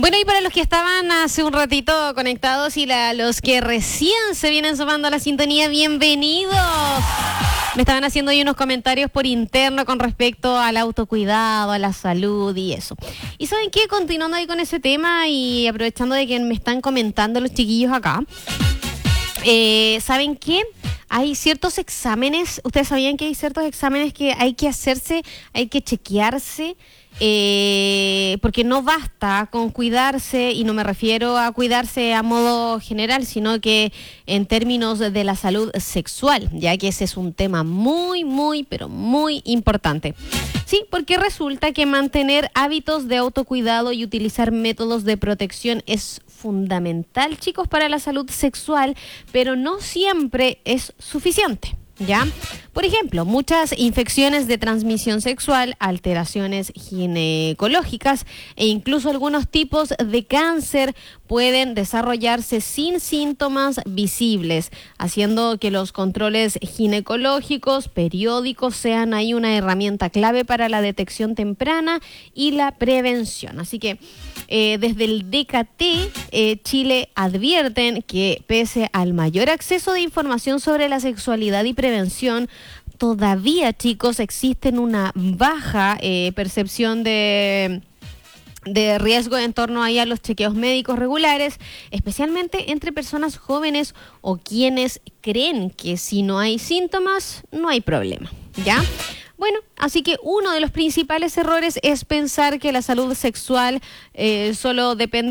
Bueno, y para los que estaban hace un ratito conectados y los que recién se vienen sumando a la sintonía, bienvenidos. Me estaban haciendo ahí unos comentarios por interno con respecto al autocuidado, a la salud y eso. ¿Y saben qué? Continuando ahí con ese tema y aprovechando de que me están comentando los chiquillos acá, ¿saben qué? Hay ciertos exámenes, ¿ustedes sabían que hay ciertos exámenes que hay que hacerse, hay que chequearse? Porque no basta con cuidarse, y no me refiero a cuidarse a modo general, sino que en términos de la salud sexual, ya que ese es un tema pero muy importante. Sí, porque resulta que mantener hábitos de autocuidado y utilizar métodos de protección es fundamental, chicos, para la salud sexual, pero no siempre es suficiente. ¿Ya? Por ejemplo, muchas infecciones de transmisión sexual, alteraciones ginecológicas e incluso algunos tipos de cáncer pueden desarrollarse sin síntomas visibles, haciendo que los controles ginecológicos periódicos sean ahí una herramienta clave para la detección temprana y la prevención. Así que desde el DKT Chile advierten que pese al mayor acceso de información sobre la sexualidad y prevención, todavía, chicos, existen una baja percepción de riesgo en torno ahí a los chequeos médicos regulares, especialmente entre personas jóvenes o quienes creen que si no hay síntomas, no hay problema, ¿ya? Bueno, así que uno de los principales errores es pensar que la salud sexual solo depende